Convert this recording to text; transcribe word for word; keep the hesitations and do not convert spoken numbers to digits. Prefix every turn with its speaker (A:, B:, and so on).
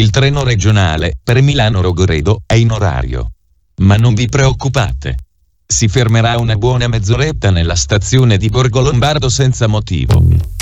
A: Il treno regionale per Milano-Rogoredo è in orario. Ma non vi preoccupate. Si fermerà una buona mezz'oretta nella stazione di Borgo Lombardo senza motivo.